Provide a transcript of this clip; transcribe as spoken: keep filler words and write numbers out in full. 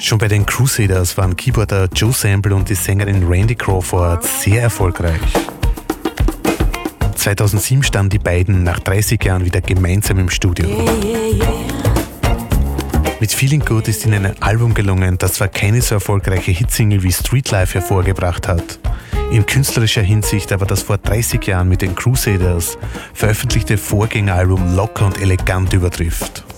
Schon bei den Crusaders waren Keyboarder Joe Sample und die Sängerin Randy Crawford sehr erfolgreich. zweitausendsieben standen die beiden nach dreißig Jahren wieder gemeinsam im Studio. Mit Feeling Good ist ihnen ein Album gelungen, das zwar keine so erfolgreiche Hitsingle wie Street Life hervorgebracht hat, in künstlerischer Hinsicht aber das vor dreißig Jahren mit den Crusaders veröffentlichte Vorgängeralbum locker und elegant übertrifft.